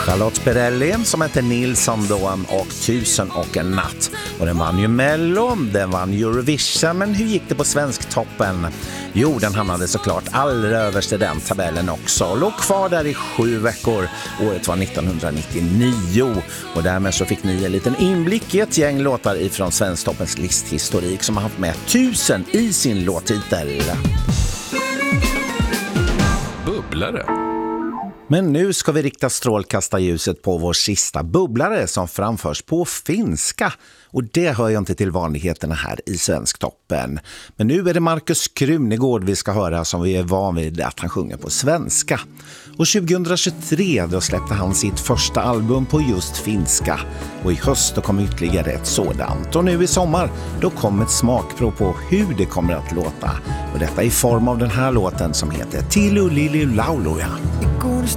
Charlotte Perrelli som heter Nilsson då och 1001 natt. Och den vann ju Mello, den vann Eurovision, men hur gick det på Svensktoppen? Jo, den hamnade såklart allra överst i den tabellen också och låg kvar där i 7 veckor. Året var 1999 och därmed så fick ni en liten inblick i ett gäng låtar ifrån Svensktoppens listhistorik som har haft med 1000 i sin låttitel. Bubblare. Men nu ska vi rikta strålkastarljuset på vår sista bubblare som framförs på finska. Och det hör ju inte till vanligheterna här i Svensktoppen. Men nu är det Markus Krunegård vi ska höra som vi är van vid att han sjunger på svenska. Och 2023 då släppte han sitt första album på just finska. Och i höst då kom ytterligare ett sådant. Och nu i sommar då kom ett smakprov på hur det kommer att låta. Och detta i form av den här låten som heter Tilulililauloja.